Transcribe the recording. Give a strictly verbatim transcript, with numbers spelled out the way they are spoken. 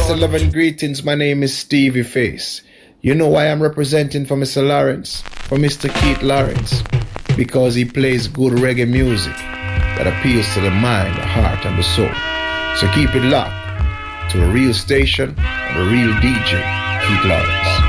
Peace and love and greetings. My name is Stevie Face. You know why I'm representing for Mister Lawrence, for Mister Keith Lawrence, because he plays good reggae music that appeals to the mind, the heart, and the soul. So keep it locked to a real station and a real D J, Keith Lawrence.